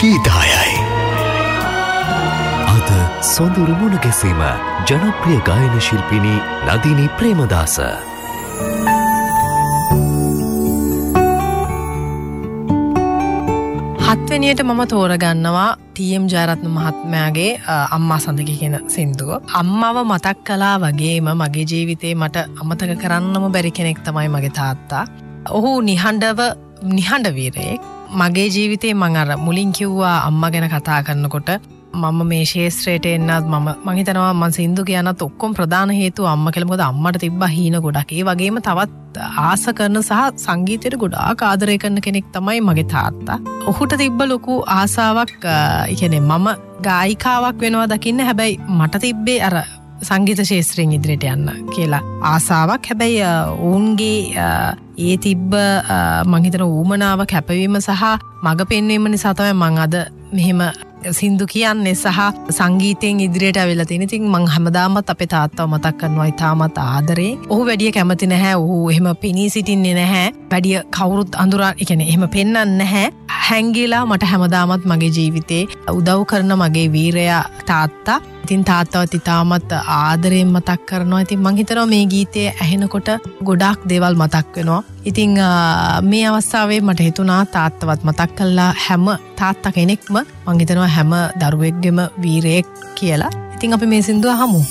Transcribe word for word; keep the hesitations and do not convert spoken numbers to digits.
ගීතයයි. අද සොඳුරු මුණ ගැසීම ජනප්‍රිය ගායන ශිල්පිනී නදිනී ප්‍රේමදාස. හත්වෙනියට මම තෝරගන්නවා ටී.එම්. ජයරත්න මහත්මයාගේ අම්මා සඳකි කියන සින්දුව. අම්මව මතක් කළා වගේම මගේ ජීවිතේ මට අමතක කරන්නම බැරි කෙනෙක් තමයි මගේ තාත්තා. ඔහු නිහඬව නිහඬ වීරයෙක්. මගේ ජීවිතේ මං අර මුලින් කිව්වා අම්මා ගැන කතා කරනකොට මම මේ ශේෂ්ත්‍රයට එන්නත් මම මං හිතනවා මං සින්දු කියනත් ඔක්කොම ප්‍රධාන හේතුව අම්මා කියලා. මොකද අම්මට තිබ්බා හීන ගොඩක්. ඒ වගේම තවත් ආස කරන සහ සංගීතයට ගොඩාක් ආදරය කරන කෙනෙක් තමයි මගේ තාත්තා. ඔහුට තිබ්බ ලොකු ආසාවක්, ඒ කියන්නේ මම ගායිකාවක් වෙනවා දකින්න. හැබැයි මට තිබ්බේ අර සංගීත ශාස්ත්‍රයෙන් ඉදිරියට යන්න කියලා ආසාවක්. හැබැයි ඔවුන්ගේ ඒ තිබ්බ මං හිතන ඌමනාව, කැපවීම සහ මඟ පෙන්වීම නිසා තමයි මං අද මෙහෙම සින්දු කියන්නේ සහ සංගීතයෙන් ඉදිරියට අවිලා තියෙන. ඉතින් මං හැමදාමත් අපේ තාත්තව මතක් කරනවා ඉතාමත් ආදරේ. ඔහු වැඩිය කැමති නැහැ. ඔහු එහෙම පෙනී සිටින්නේ නැහැ. වැඩිය කවුරුත් අඳුරා, ඒ කියන්නේ එහෙම පෙන්වන්නේ නැහැ. හැංගිලා මට හැමදාමත් මගේ ජීවිතේ උදව් කරන මගේ වීරයා තාත්තා. ඉතින් තාත්තවත් ඉතාමත් ආදරයෙන් මතක් කරනවා. ඉතින් මං හිතනවා මේ ගීතය ඇහෙනකොට ගොඩාක් දේවල් මතක් වෙනවා. ඉතින් මේ අවස්ථාවේ මට හිතුණා තාත්තවත් මතක් කළා හැම තාත්තා කෙනෙක්ම මං හිතනවා හැම දරුවෙක්ගෙම වීරයෙක් කියලා. ඉතින් අපි මේ සින්දුව අහමු.